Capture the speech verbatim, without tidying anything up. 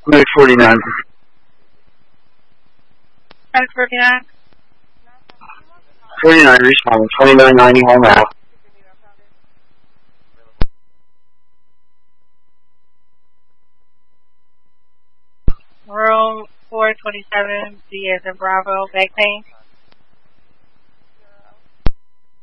Medic forty-nine. Medic forty-nine. forty-nine, responding. twenty-nine ninety, home out. Room four twenty-seven, B as in Bravo, back pain.